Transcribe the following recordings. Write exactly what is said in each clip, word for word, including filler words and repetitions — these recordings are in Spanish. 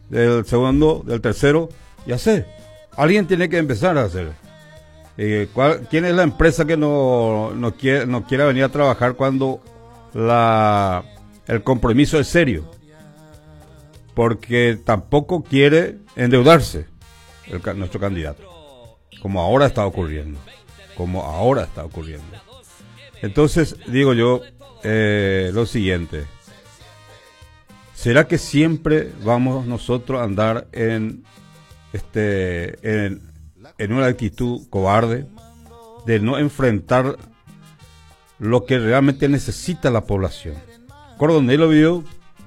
del segundo, del tercero, y hacer. Alguien tiene que empezar a hacer. Eh, ¿cuál, ¿Quién es la empresa que no, no, quiere, no quiera venir a trabajar cuando la, el compromiso es serio? Porque tampoco quiere endeudarse el, nuestro candidato, como ahora está ocurriendo, como ahora está ocurriendo. Entonces, digo yo, eh, lo siguiente. ¿Será que siempre vamos nosotros a andar en este en, en una actitud cobarde de no enfrentar lo que realmente necesita la población? Cordonero Viejo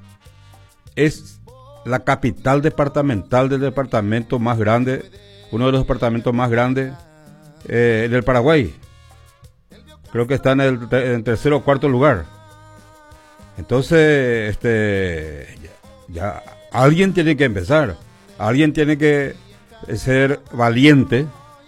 es la capital departamental del departamento más grande, uno de los departamentos más grandes eh, del Paraguay. Creo que está en el en tercer o cuarto lugar. Entonces, este, ya, ya alguien tiene que empezar, alguien tiene que ser valiente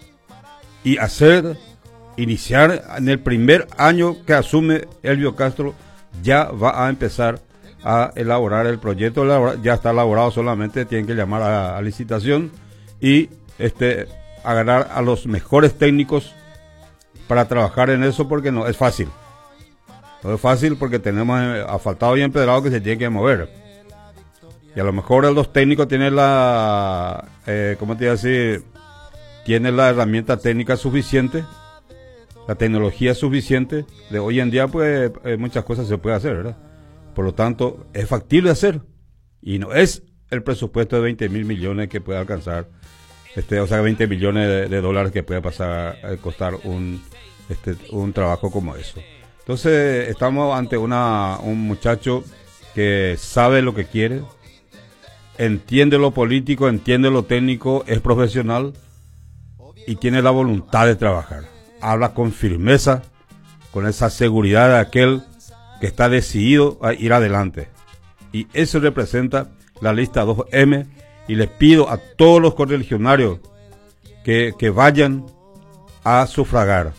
y hacer, iniciar en el primer año que asume Elvio Castro, ya va a empezar a elaborar el proyecto, ya está elaborado, solamente tienen que llamar a, a licitación y este agarrar a los mejores técnicos para trabajar en eso, porque no es fácil. No es fácil porque tenemos asfaltado y empedrado que se tiene que mover. Y a lo mejor los técnicos tienen la, eh, ¿cómo te iba a decir? Tienen la herramienta técnica suficiente, la tecnología suficiente. De hoy en día, pues, eh, muchas cosas se puede hacer, ¿verdad? Por lo tanto, es factible hacer. Y no es el presupuesto de veinte mil millones que puede alcanzar, este, o sea, veinte millones de, de dólares que puede pasar a costar un, este, un trabajo como eso. Entonces, estamos ante una, un muchacho que sabe lo que quiere, entiende lo político, entiende lo técnico, es profesional y tiene la voluntad de trabajar. Habla con firmeza, con esa seguridad de aquel que está decidido a ir adelante. Y eso representa la lista dos eme, y les pido a todos los correligionarios que, que vayan a sufragar.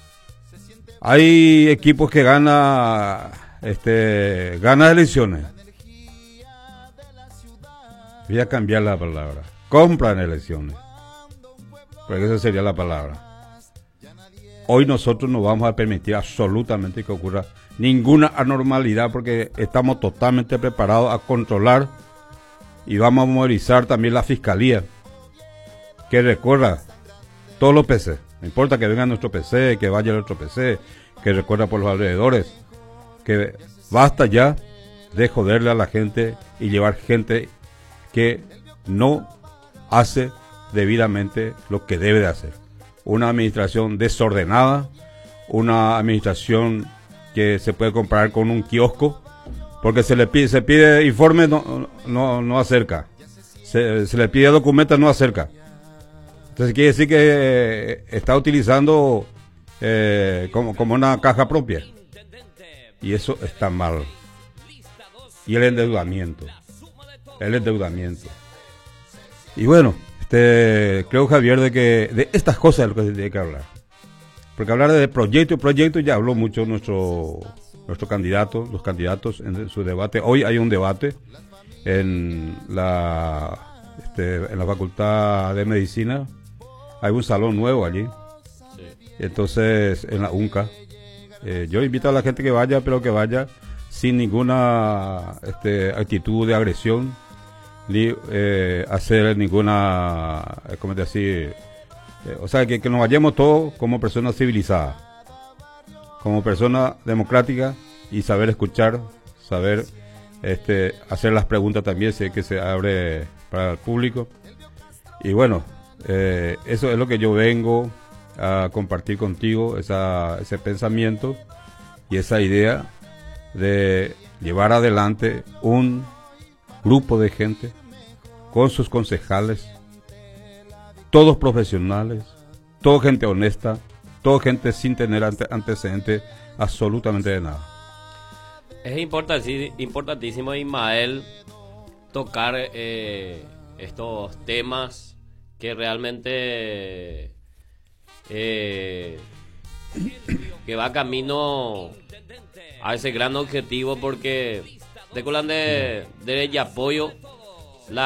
Hay equipos que ganan este, gana elecciones. Voy a cambiar la palabra. Compran elecciones. Porque esa sería la palabra. Hoy nosotros no vamos a permitir absolutamente que ocurra ninguna anormalidad, porque estamos totalmente preparados a controlar y vamos a movilizar también la fiscalía. Que recorra todos los P C. No importa que venga nuestro P C, que vaya el otro P C, que recorra por los alrededores. Que basta ya de joderle a la gente y llevar gente que no hace debidamente lo que debe de hacer. Una administración desordenada, una administración que se puede comparar con un kiosco, porque se le pide, se pide informe, no, no, no acerca. Se, se le pide documentos, no acerca. Entonces quiere decir que está utilizando eh, como, como una caja propia. Y eso está mal. Y el endeudamiento. El endeudamiento. Y bueno, este, creo, Javier, de que de estas cosas es lo que se tiene que hablar. Porque hablar de proyecto y proyecto ya habló mucho nuestro nuestro candidato, los candidatos en su debate. Hoy hay un debate en la este, en la Facultad de Medicina. Hay un salón nuevo allí. Sí. Entonces, en la UNCA. Eh, yo invito a la gente que vaya, pero que vaya sin ninguna este, actitud de agresión, ni eh, hacer ninguna, ¿cómo te decir? Eh, o sea, que, que nos vayamos todos como personas civilizadas, como personas democráticas, y saber escuchar, saber este, hacer las preguntas también, sé que se abre para el público. Y bueno, eh, eso es lo que yo vengo a compartir contigo, esa, ese pensamiento y esa idea de llevar adelante un grupo de gente con sus concejales, todos profesionales, toda gente honesta, toda gente sin tener ante, antecedentes absolutamente de nada. Es importantísimo, importantísimo Ismael, tocar eh, estos temas que realmente eh, que va camino a ese gran objetivo, porque de Colán de, de apoyo